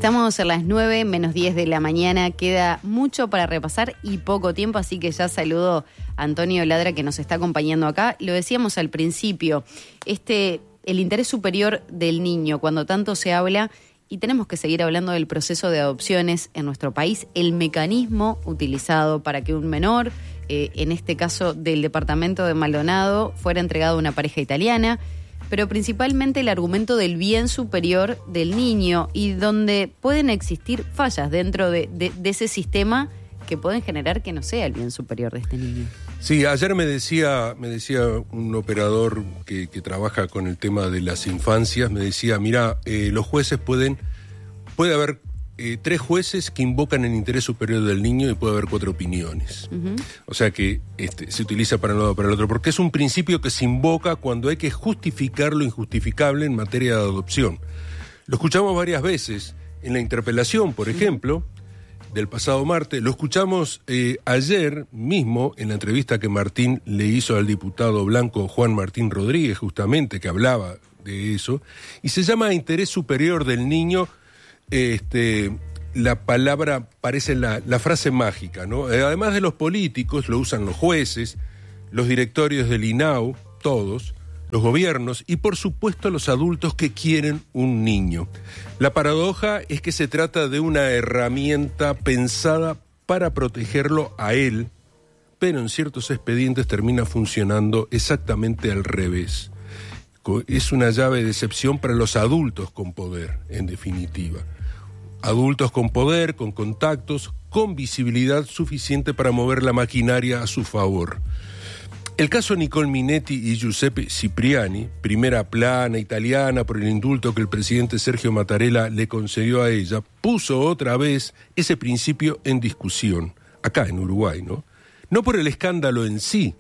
Estamos a las 9:10 de la mañana, queda mucho para repasar y poco tiempo, así que ya saludo a Antonio Ladra que nos está acompañando acá. Lo decíamos al principio, el interés superior del niño, cuando tanto se habla, y tenemos que seguir hablando del proceso de adopciones en nuestro país, el mecanismo utilizado para que un menor, en este caso del departamento de Maldonado, fuera entregado a una pareja italiana, pero principalmente el argumento del bien superior del niño y donde pueden existir fallas dentro de ese sistema que pueden generar que no sea el bien superior de este niño. Sí, ayer me decía un operador que trabaja con el tema de las infancias, me decía, mira, los jueces puede haber 3 jueces que invocan el interés superior del niño y puede haber 4 opiniones. Uh-huh. O sea que se utiliza para un lado o para el otro, porque es un principio que se invoca cuando hay que justificar lo injustificable en materia de adopción. Lo escuchamos varias veces en la interpelación, por ejemplo, del pasado martes. Lo escuchamos ayer mismo en la entrevista que Martín le hizo al diputado blanco Juan Martín Rodríguez, justamente, que hablaba de eso, y se llama interés superior del niño. La palabra parece la frase mágica, ¿no? Además de los políticos, lo usan los jueces, los directorios del INAU, todos, los gobiernos y por supuesto los adultos que quieren un niño. La paradoja es que se trata de una herramienta pensada para protegerlo a él, pero en ciertos expedientes termina funcionando exactamente al revés. Es una llave de excepción para los adultos con poder, en definitiva. Adultos con poder, con contactos, con visibilidad suficiente para mover la maquinaria a su favor. El caso Nicole Minetti y Giuseppe Cipriani, primera plana italiana por el indulto que el presidente Sergio Mattarella le concedió a ella, puso otra vez ese principio en discusión, acá en Uruguay, ¿no? No por el escándalo en sí,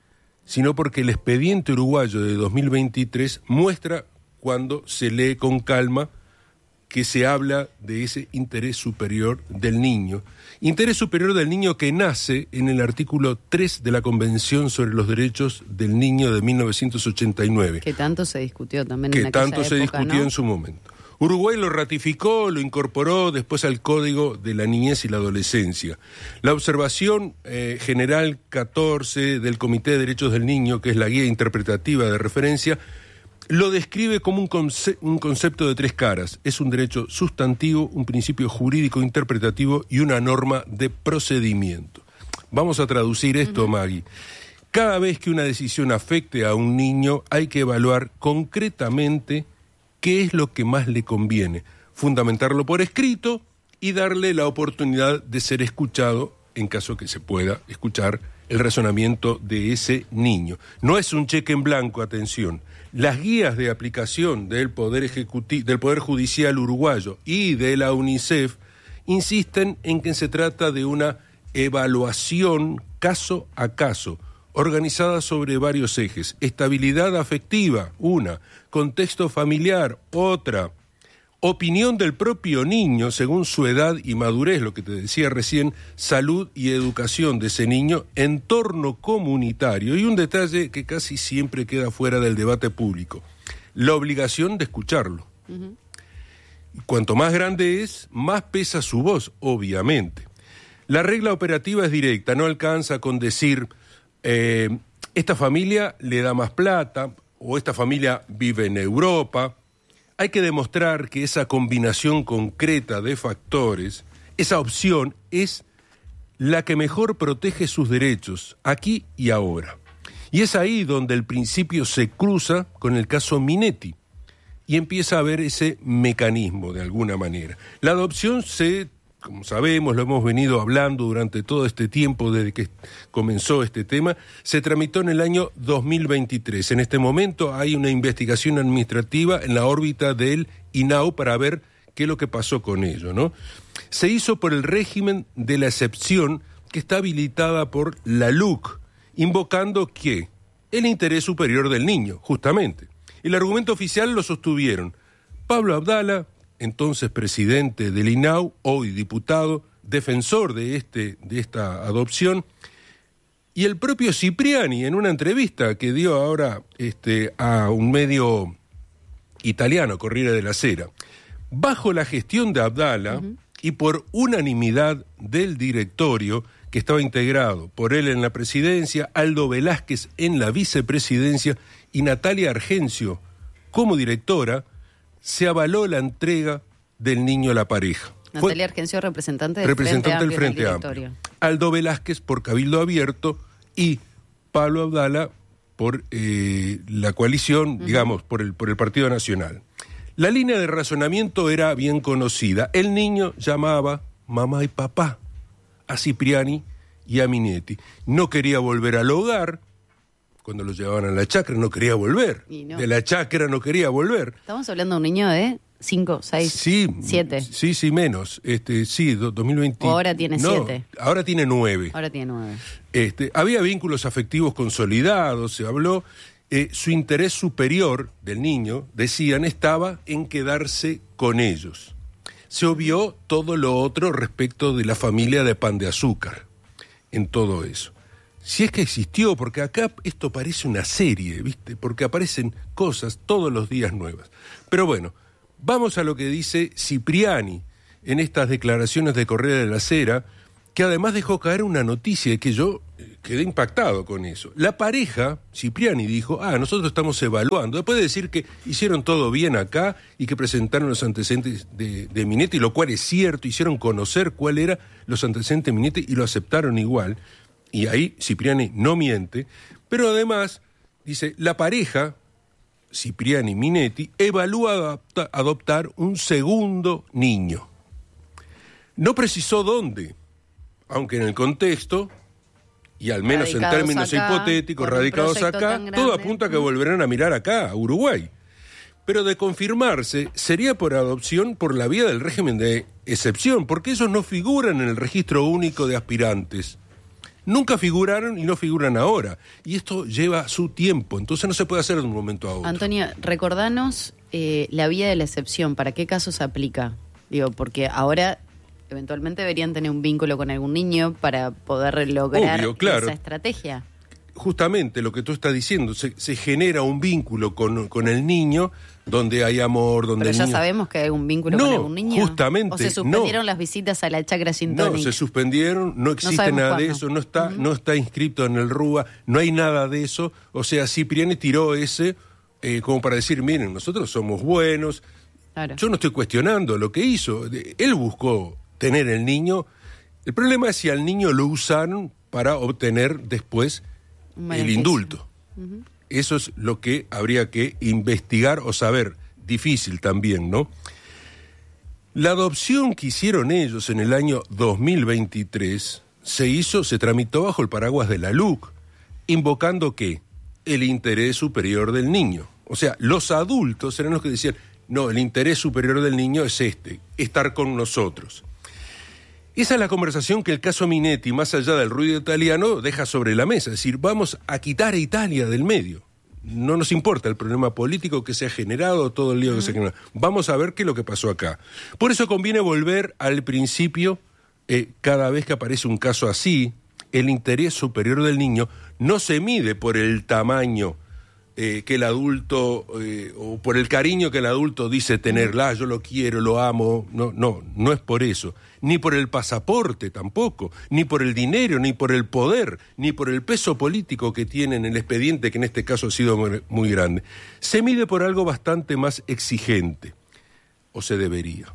sino porque el expediente uruguayo de 2023 muestra, cuando se lee con calma, que se habla de ese interés superior del niño. Interés superior del niño que nace en el artículo 3 de la Convención sobre los Derechos del Niño de 1989. Que tanto se discutió también en aquella época, que tanto se discutió, ¿no?, en su momento. Uruguay lo ratificó, lo incorporó después al Código de la Niñez y la Adolescencia. La observación general 14 del Comité de Derechos del Niño, que es la guía interpretativa de referencia, lo describe como un concepto de 3 caras. Es un derecho sustantivo, un principio jurídico interpretativo y una norma de procedimiento. Vamos a traducir esto, Maggie. Cada vez que una decisión afecte a un niño, hay que evaluar concretamente qué es lo que más le conviene, fundamentarlo por escrito y darle la oportunidad de ser escuchado en caso que se pueda escuchar el razonamiento de ese niño. No es un cheque en blanco, atención. Las guías de aplicación del Poder Judicial uruguayo y de la UNICEF insisten en que se trata de una evaluación caso a caso, organizada sobre varios ejes. Estabilidad afectiva, una. Contexto familiar, otra. Opinión del propio niño según su edad y madurez, lo que te decía recién, salud y educación de ese niño, entorno comunitario y un detalle que casi siempre queda fuera del debate público, la obligación de escucharlo. Uh-huh. Cuanto más grande es, más pesa su voz, obviamente. La regla operativa es directa, no alcanza con decir esta familia le da más plata o esta familia vive en Europa. Hay que demostrar que esa combinación concreta de factores, esa opción es la que mejor protege sus derechos, aquí y ahora. Y es ahí donde el principio se cruza con el caso Minetti y empieza a haber ese mecanismo de alguna manera. La adopción como sabemos, lo hemos venido hablando durante todo este tiempo desde que comenzó este tema, se tramitó en el año 2023. En este momento hay una investigación administrativa en la órbita del INAU para ver qué es lo que pasó con ello, ¿no? Se hizo por el régimen de la excepción que está habilitada por la LUC, invocando ¿qué? El interés superior del niño, justamente. El argumento oficial lo sostuvieron Pablo Abdala, entonces presidente del INAU, hoy diputado, defensor de esta adopción, y el propio Cipriani en una entrevista que dio ahora a un medio italiano, Corriere della Sera. Bajo la gestión de Abdala y por unanimidad del directorio, que estaba integrado por él en la presidencia, Aldo Velázquez en la vicepresidencia y Natalia Argencio como directora, se avaló la entrega del niño a la pareja. Natalia Argencio, representante del Frente Amplio. Aldo Velázquez por Cabildo Abierto y Pablo Abdala por la coalición, digamos, por el Partido Nacional. La línea de razonamiento era bien conocida. El niño llamaba mamá y papá a Cipriani y a Minetti. No quería volver al hogar. Cuando lo llevaban a la chacra no quería volver. No. De la chacra no quería volver. Estamos hablando de un niño de 5, 6, 7. Sí, menos. 2020. O ahora tiene 7. Ahora tiene 9. Ahora tiene 9. Había vínculos afectivos consolidados, se habló. Su interés superior del niño, decían, estaba en quedarse con ellos. Se obvió todo lo otro respecto de la familia de Pan de Azúcar, en todo eso. Si es que existió, porque acá esto parece una serie, ¿viste? Porque aparecen cosas todos los días nuevas. Pero bueno, vamos a lo que dice Cipriani en estas declaraciones de Correa de la Sera, que además dejó caer una noticia que yo quedé impactado con eso. La pareja, Cipriani, dijo, nosotros estamos evaluando, después de decir que hicieron todo bien acá y que presentaron los antecedentes de Minetti, lo cual es cierto, hicieron conocer cuál eran los antecedentes de Minetti y lo aceptaron igual, y ahí Cipriani no miente, pero además, dice, la pareja, Cipriani-Minetti, evalúa adoptar un segundo niño. No precisó dónde, aunque en el contexto, y al menos radicados en términos hipotéticos, radicados acá, todo apunta a que volverán a mirar acá, a Uruguay. Pero de confirmarse, sería por adopción por la vía del régimen de excepción, porque ellos no figuran en el registro único de aspirantes. Nunca figuraron y no figuran ahora. Y esto lleva su tiempo, entonces no se puede hacer de un momento a otro. Antonio, recordanos la vía de la excepción, ¿para qué casos aplica? Digo, porque ahora eventualmente deberían tener un vínculo con algún niño para poder lograr esa estrategia. Justamente lo que tú estás diciendo, se genera un vínculo con el niño donde hay amor, donde pero ya niño... sabemos que hay un vínculo con algún niño. Justamente, ¿O se suspendieron las visitas a la chacra Gin Tonic? No, se suspendieron, no existe nada de eso, no está inscrito en el RUA, no hay nada de eso. O sea, Cipriani tiró ese como para decir, miren, nosotros somos buenos. Claro. Yo no estoy cuestionando lo que hizo. Él buscó tener el niño. El problema es si al niño lo usaron para obtener después el indulto. Eso es lo que habría que investigar o saber. Difícil también, ¿no? La adopción que hicieron ellos en el año 2023 se tramitó bajo el paraguas de la LUC, invocando ¿qué? El interés superior del niño. O sea, los adultos eran los que decían, no, el interés superior del niño es estar con nosotros. Esa es la conversación que el caso Minetti, más allá del ruido italiano, deja sobre la mesa. Es decir, vamos a quitar a Italia del medio. No nos importa el problema político que se ha generado, todo el lío que se ha generado. Vamos a ver qué es lo que pasó acá. Por eso conviene volver al principio, cada vez que aparece un caso así, el interés superior del niño no se mide por el tamaño que el adulto, o por el cariño que el adulto dice tenerla, yo lo quiero, lo amo, no es por eso, ni por el pasaporte tampoco, ni por el dinero, ni por el poder, ni por el peso político que tiene en el expediente, que en este caso ha sido muy grande. Se mide por algo bastante más exigente, o se debería.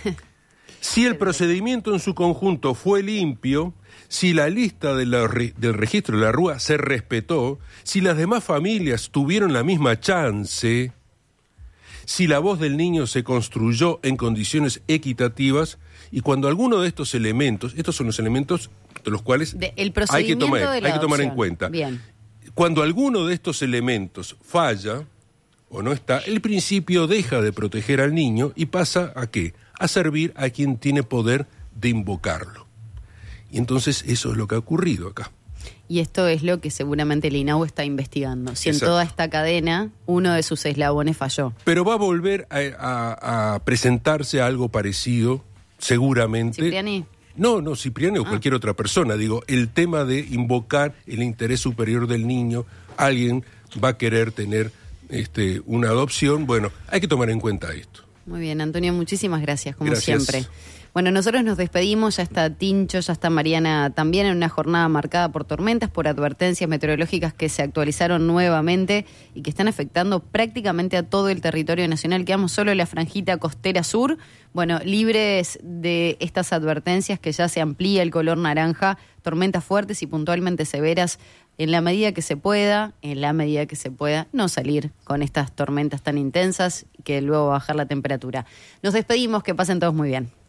Si el procedimiento en su conjunto fue limpio, si la lista del registro de la RUA se respetó, si las demás familias tuvieron la misma chance, si la voz del niño se construyó en condiciones equitativas, y cuando alguno de estos elementos, estos son los elementos de los cuales hay que tomar en cuenta. Bien. Cuando alguno de estos elementos falla o no está, el principio deja de proteger al niño y pasa ¿a qué? A servir a quien tiene poder de invocarlo. Y entonces eso es lo que ha ocurrido acá. Y esto es lo que seguramente el INAU está investigando. Si Exacto. En toda esta cadena uno de sus eslabones falló. Pero va a volver a presentarse algo parecido, seguramente. ¿Cipriani? No, Cipriani o cualquier otra persona. Digo, el tema de invocar el interés superior del niño, alguien va a querer tener una adopción. Bueno, hay que tomar en cuenta esto. Muy bien, Antonio, muchísimas gracias, como Gracias. siempre. Bueno, nosotros nos despedimos, ya está Tincho, ya está Mariana también en una jornada marcada por tormentas, por advertencias meteorológicas que se actualizaron nuevamente y que están afectando prácticamente a todo el territorio nacional. Quedamos solo en la franjita costera sur, bueno, libres de estas advertencias que ya se amplía el color naranja, tormentas fuertes y puntualmente severas en la medida que se pueda, no salir con estas tormentas tan intensas y que luego bajar la temperatura. Nos despedimos, que pasen todos muy bien.